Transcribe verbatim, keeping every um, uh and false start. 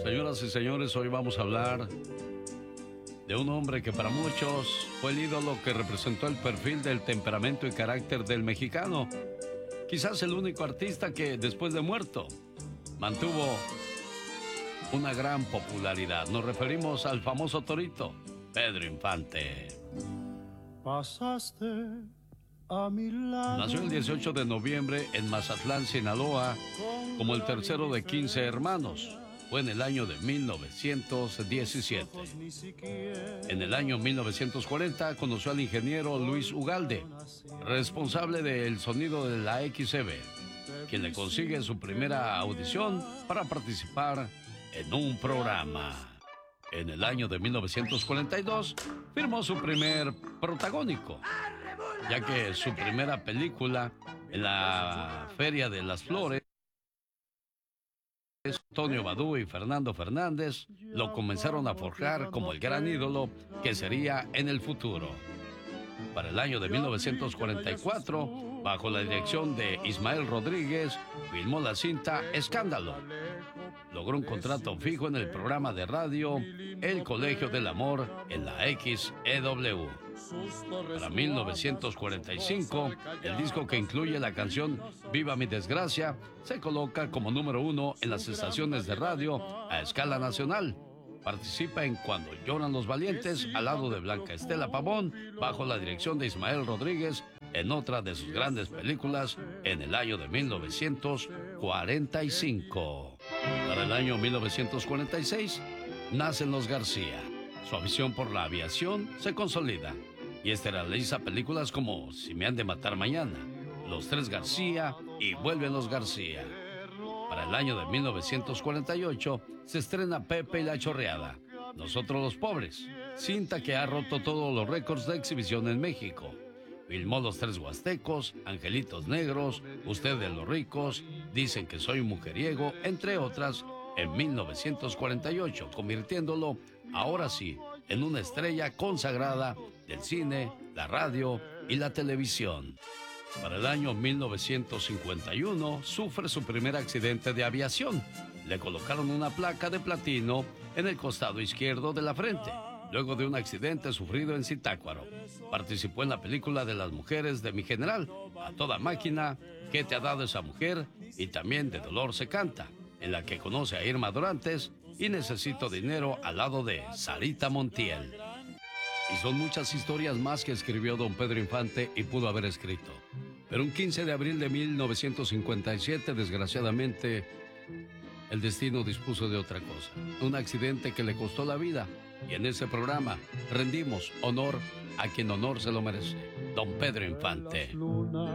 Señoras y señores, hoy vamos a hablar de un hombre que para muchos fue el ídolo que representó el perfil del temperamento y carácter del mexicano. Quizás el único artista que, después de muerto, mantuvo una gran popularidad. Nos referimos al famoso Torito, Pedro Infante. Pasaste a mi lado. Nació el dieciocho de noviembre en Mazatlán, Sinaloa, como el tercero de quince hermanos. Fue en el año de mil novecientos diecisiete. En el año mil novecientos cuarenta conoció al ingeniero Luis Ugalde, responsable del sonido de la X C B, quien le consigue su primera audición para participar en un programa. En el año de mil novecientos cuarenta y dos firmó su primer protagónico, ya que su primera película en la Feria de las Flores, Antonio Badú y Fernando Fernández lo comenzaron a forjar como el gran ídolo que sería en el futuro. Para el año de mil novecientos cuarenta y cuatro, bajo la dirección de Ismael Rodríguez, filmó la cinta Escándalo. Logró un contrato fijo en el programa de radio El Colegio del Amor en la X E W. Para mil novecientos cuarenta y cinco, el disco que incluye la canción Viva mi desgracia se coloca como número uno en las estaciones de radio a escala nacional. Participa en Cuando lloran los valientes al lado de Blanca Estela Pavón, bajo la dirección de Ismael Rodríguez, en otra de sus grandes películas en el año de mil novecientos cuarenta y cinco. Para el año mil novecientos cuarenta y seis, nacen los García. Su afición por la aviación se consolida y este realiza películas como Si me han de matar mañana, Los Tres García y Vuelven los García. Para el año de mil novecientos cuarenta y ocho se estrena Pepe y la Chorreada, Nosotros los Pobres, cinta que ha roto todos los récords de exhibición en México. Filmó Los Tres Huastecos, Angelitos Negros, Ustedes los Ricos, Dicen que soy mujeriego, entre otras, en mil novecientos cuarenta y ocho, convirtiéndolo, ahora sí, en una estrella consagrada del cine, la radio y la televisión. Para el año mil novecientos cincuenta y uno, sufre su primer accidente de aviación. Le colocaron una placa de platino en el costado izquierdo de la frente, luego de un accidente sufrido en Zitácuaro. Participó en la película de las mujeres de Mi General, A Toda Máquina, ¿Qué te ha dado esa mujer? Y también de Dolor se canta, en la que conoce a Irma Dorantes y Necesito dinero al lado de Sarita Montiel. Y son muchas historias más que escribió don Pedro Infante y pudo haber escrito. Pero un quince de abril de mil novecientos cincuenta y siete, desgraciadamente, el destino dispuso de otra cosa. Un accidente que le costó la vida. Y en ese programa rendimos honor a quien honor se lo merece, don Pedro Infante.